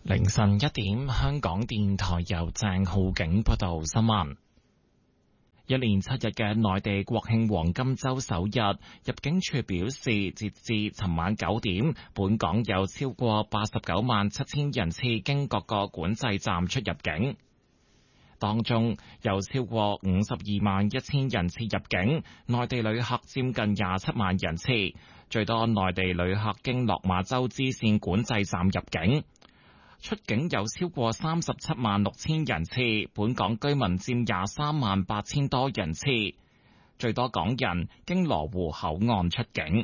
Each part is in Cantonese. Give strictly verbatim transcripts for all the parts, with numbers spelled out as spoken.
凌晨一點，香港電台由鄭浩景報道新聞。一連七日嘅內地國慶黃金週首日，入境處表示，截至尋晚九點，本港有超過八十九萬七千人次經各個管制站出入境，當中有超過五十二萬一千人次入境，內地旅客佔近廿七萬人次，最多內地旅客經落馬洲支線管制站入境。出境有超過三十七萬六千人次，本港居民佔廿三萬八千多人次，最多港人經羅湖口岸出境。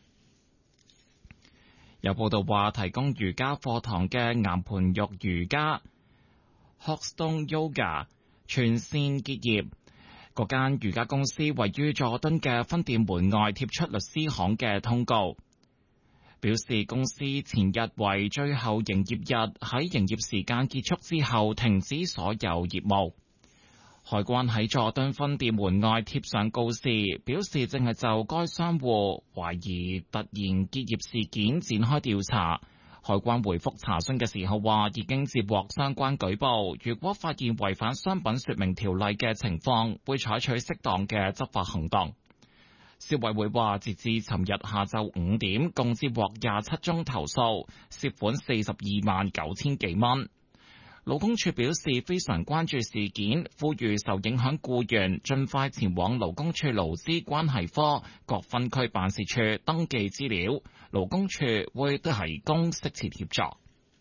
有報道話，提供瑜伽課堂嘅岩盤浴瑜伽 Hotstone Yoga 全線結業，嗰間瑜伽公司位於佐敦嘅分店門外貼出律師行嘅通告，表示公司前日為最後營業日，喺營業時間結束之後停止所有業務。海關喺佐敦分店門外貼上告示，表示正係就該商戶懷疑突然結業事件展開調查。海關回覆查詢嘅時候話，已經接獲相關舉報，如果發現違反商品說明條例嘅情況，會採取適當嘅執法行動。消委會話，截至尋日下晝五點，共接獲廿七宗投訴，涉款四十二萬九千幾蚊。勞工處表示非常關注事件，呼籲受影響僱員盡快前往勞工處勞資關係科各分區辦事處登記資料，勞工處會提供適切協助。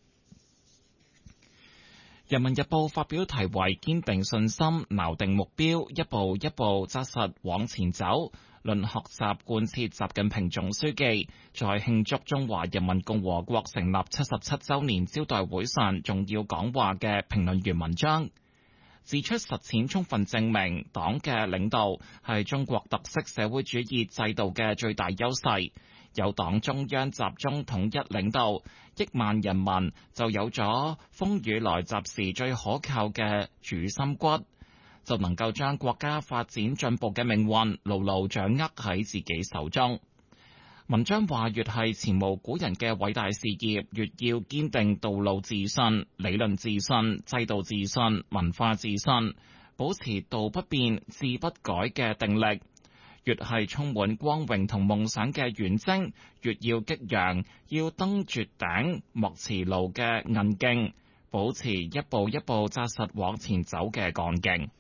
人民日報發表題為堅定信心，錨定目標，一步一步紮實往前走，論學習貫徹習近平總書記在慶祝中華人民共和國成立七十七週年招待會上重要講話嘅評論員文章，指出實踐充分證明黨嘅領導係中國特色社會主義制度嘅最大優勢，有黨中央集中統一領導，億萬人民就有咗風雨來襲時最可靠嘅主心骨，就能夠將國家發展進步嘅命運牢牢掌握喺自己手中。文章話，越係前無古人嘅偉大事業，越要堅定道路自信、理論自信、制度自信、文化自信，保持道不變、志不改嘅定力。越係充滿光榮同夢想嘅遠征，越要激揚要登絕頂莫辭路嘅韌勁，保持一步一步紮實往前走嘅幹勁。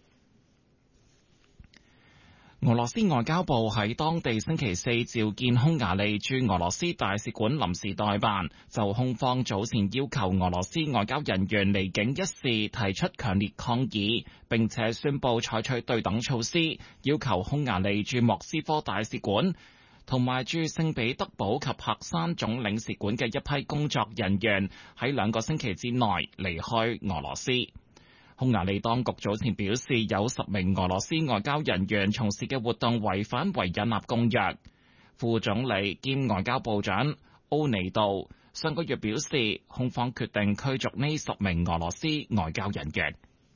俄羅斯外交部喺當地星期四召見匈牙利駐俄羅斯大使館臨時代辦，就匈方早前要求俄羅斯外交人員離境一事提出強烈抗議，並且宣布採取對等措施，要求匈牙利駐莫斯科大使館同埋駐聖彼得堡及喀山總領事館嘅一批工作人員喺兩個星期之內離開俄羅斯。匈牙利當局早前表示，有十名俄羅斯外交人員從事嘅活動違反維也納公約。副總理兼外交部長歐尼杜上個月表示，匈方決定驅逐呢十名俄羅斯外交人員。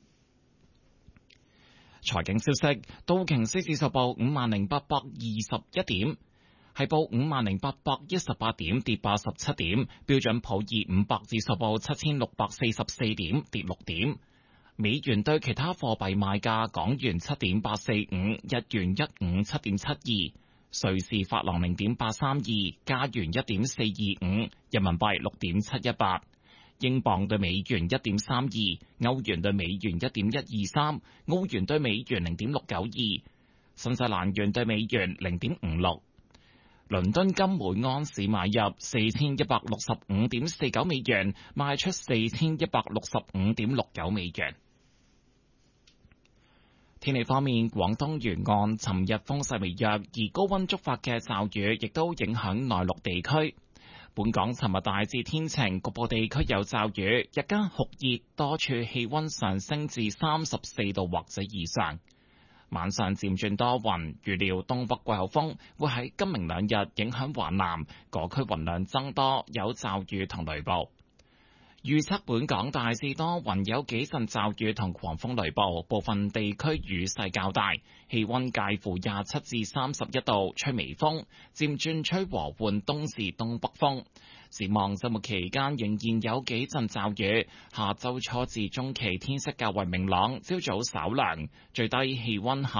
財經消息，道瓊斯指數報五萬零八百二十一點，係報五萬零八百一十八點，跌八十七點。標準普爾五百指數報七千六百四十四點，跌六點。美元對其他貨幣賣價：港元七點八四五，日元一五七點七二，瑞士法郎零點八三二，加元一點四二五，人民幣六點七一八，英鎊對美元一點三二，歐元對美元一點一二三，澳元對美元零點六九二，新西蘭元對美元零點五六。倫敦金每安士買入四千一百六十五點四九美元，賣出四千一百六十五點六九美元。天氣方面，廣東沿岸尋日風勢微弱，而高溫觸發嘅驟雨亦都影響內陸地區。本港尋日大致天晴，局部地區有驟雨，日間酷熱，多處氣溫上升至三十四度或者以上。晚上漸轉多雲，預料東北季候風會喺今明兩日影響華南，各區雲量增多，有驟雨同雷暴。 預測本港大致多雲，有幾陣驟雨同狂風雷暴，部分地區雨勢較大，氣溫介乎廿七至三十一度，吹微風，漸轉吹和緩東至東北風。展望週末期間仍然有幾陣驟雨，下週初至中期天色較為明朗，朝早稍涼，最低氣溫下